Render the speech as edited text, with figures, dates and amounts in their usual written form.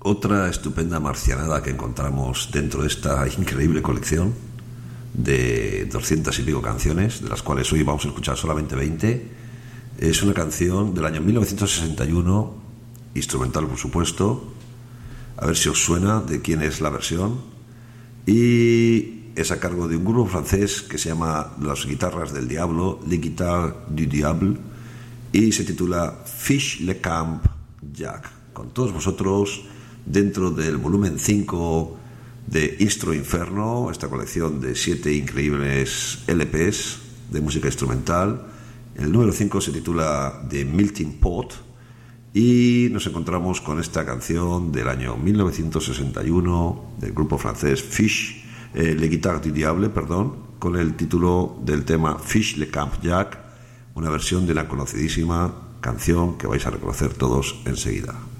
Otra estupenda marcianada que encontramos dentro de esta increíble colección de 200 y pico canciones, de las cuales hoy vamos a escuchar solamente 20. Es una canción del año 1961, instrumental por supuesto. A ver si os suena de quién es la versión. Y es a cargo de un grupo francés que se llama Las Guitarras del Diablo, Les Guitares du Diable, y se titula Fiche le Camp Jack. Con todos vosotros, dentro del volumen 5 de Instro Inferno, esta colección de 7 increíbles LPs de música instrumental. El número 5 se titula The Melting Pot y nos encontramos con esta canción del año 1961 del grupo francés Fiche, Les Guitares du Diable, con el título del tema Fiche le Camp Jack, una versión de la conocidísima canción que vais a reconocer todos enseguida.